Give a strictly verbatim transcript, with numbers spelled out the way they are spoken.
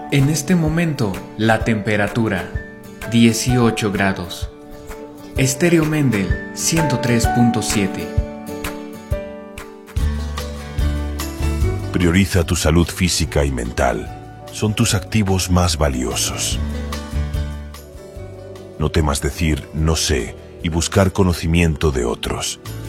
En este momento, la temperatura, dieciocho grados. Estéreo Mendel, ciento tres punto siete. Prioriza tu salud física y mental. Son tus activos más valiosos. No temas decir no sé y buscar conocimiento de otros.